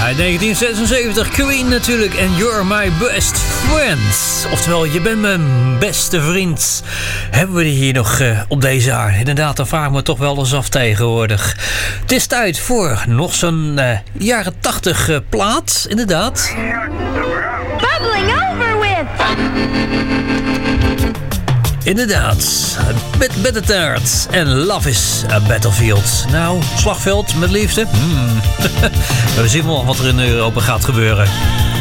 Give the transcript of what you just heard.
Uit 1976, Queen natuurlijk. En You're My Best Friends. Oftewel, je bent mijn beste vriend. Hebben we die hier nog op deze aarde? Inderdaad, dan vraag ik me toch wel eens af tegenwoordig. Het is tijd voor nog zo'n jaren 80 plaat. Inderdaad. Bubbling over with! Inderdaad, Better Taart en Love is a Battlefield. Nou, slagveld met liefde. We zien wel wat er in Europa gaat gebeuren.